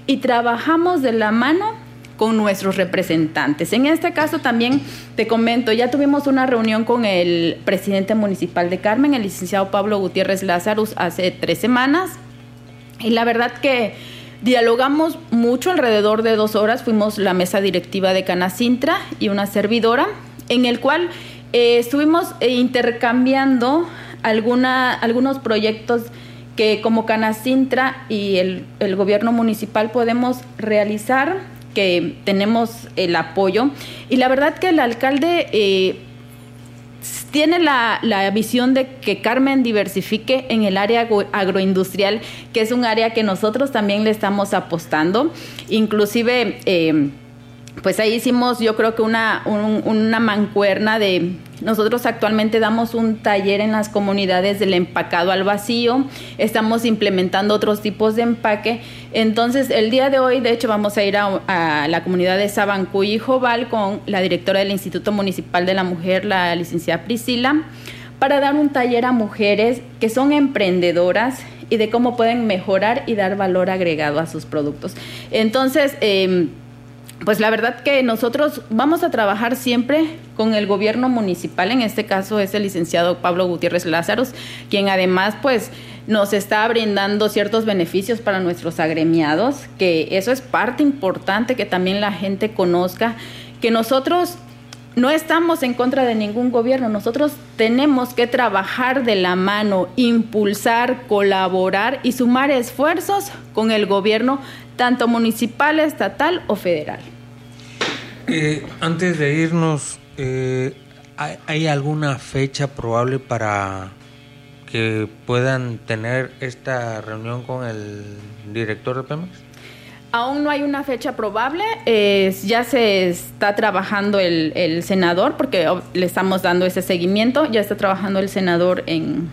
y trabajamos de la mano con nuestros representantes. En este caso también te comento, ya tuvimos una reunión con el presidente municipal de Carmen, el licenciado Pablo Gutiérrez Lázaro, hace 3 semanas, y la verdad que dialogamos mucho, alrededor de 2 horas, fuimos la mesa directiva de Canacintra y una servidora, en el cual estuvimos intercambiando algunos proyectos que como Canacintra y el gobierno municipal podemos realizar, que tenemos el apoyo, y la verdad que el alcalde tiene la visión de que Carmen diversifique en el área agroindustrial, que es un área que nosotros también le estamos apostando. Inclusive pues ahí hicimos, yo creo que una mancuerna de... Nosotros actualmente damos un taller en las comunidades del empacado al vacío, estamos implementando otros tipos de empaque. Entonces, el día de hoy, de hecho, vamos a ir a la comunidad de Sabancuy y Jobal con la directora del Instituto Municipal de la Mujer, la licenciada Priscila, para dar un taller a mujeres que son emprendedoras y de cómo pueden mejorar y dar valor agregado a sus productos. Entonces, pues la verdad que nosotros vamos a trabajar siempre con el gobierno municipal, en este caso es el licenciado Pablo Gutiérrez Lázaro, quien además pues nos está brindando ciertos beneficios para nuestros agremiados, que eso es parte importante que también la gente conozca, que nosotros no estamos en contra de ningún gobierno, nosotros tenemos que trabajar de la mano, impulsar, colaborar y sumar esfuerzos con el gobierno, tanto municipal, estatal o federal. Antes de irnos, ¿hay alguna fecha probable para que puedan tener esta reunión con el director de Pemex? Aún no hay una fecha probable, ya se está trabajando el senador, porque le estamos dando ese seguimiento, ya está trabajando el senador en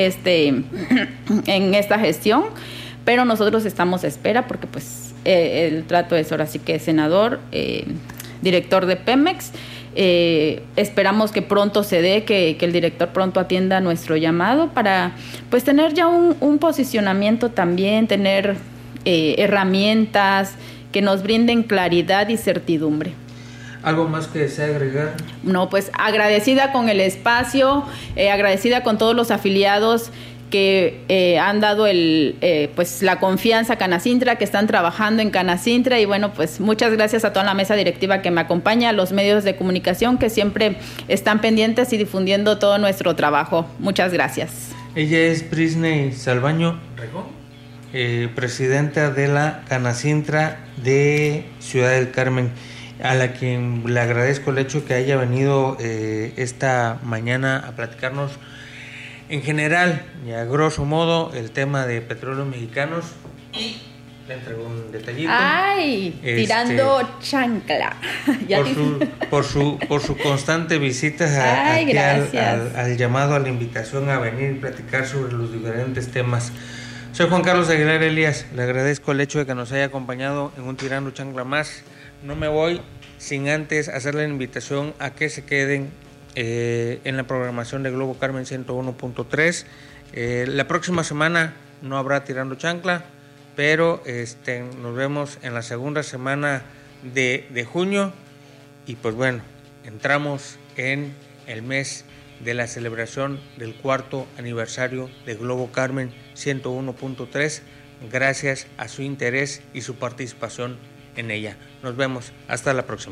esta gestión, pero nosotros estamos a espera porque pues el trato es ahora sí que senador, director de Pemex. Esperamos que pronto se dé, que el director pronto atienda nuestro llamado para pues tener ya un posicionamiento también, tener herramientas que nos brinden claridad y certidumbre. ¿Algo más que desea agregar? No, pues agradecida con el espacio, agradecida con todos los afiliados que han dado pues la confianza a Canacintra, que están trabajando en Canacintra, y bueno, pues muchas gracias a toda la mesa directiva que me acompaña, a los medios de comunicación que siempre están pendientes y difundiendo todo nuestro trabajo. Muchas gracias. Ella es Brisney Salvaño Regón, presidenta de la Canacintra de Ciudad del Carmen, a la quien le agradezco el hecho que haya venido esta mañana a platicarnos en general y a grosso modo el tema de Petróleos Mexicanos, y le entrego un detallito. ¡Ay! Tirando chancla. Por su constante visita al llamado, a la invitación a venir y platicar sobre los diferentes temas. Soy Juan Carlos Aguilar Elías, le agradezco el hecho de que nos haya acompañado en un Tirando Chancla más. No me voy sin antes hacerle la invitación a que se queden en la programación de Globo Carmen 101.3. La próxima semana no habrá Tirando Chancla, pero nos vemos en la segunda semana de junio, y pues bueno, entramos en el mes de la celebración del 4º aniversario de Globo Carmen 101.3, gracias a su interés y su participación en ella. Nos vemos, hasta la próxima.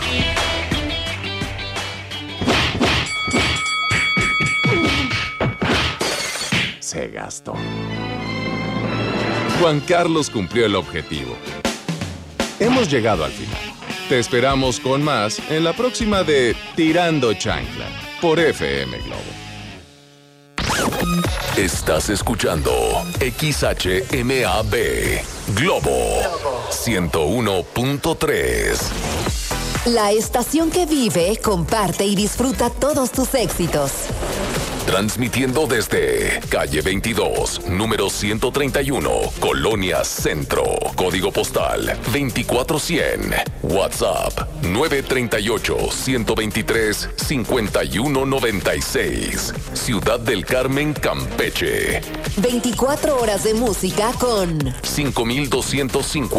Se gastó. Juan Carlos cumplió el objetivo. Hemos llegado al final. Te esperamos con más en la próxima de Tirando Chancla por FM Globo. Estás escuchando XHMAB Globo 101.3. La estación que vive, comparte y disfruta todos tus éxitos. Transmitiendo desde calle 22, número 131, Colonia Centro, código postal 24100, WhatsApp 938-123-5196, Ciudad del Carmen, Campeche. 24 horas de música con 5250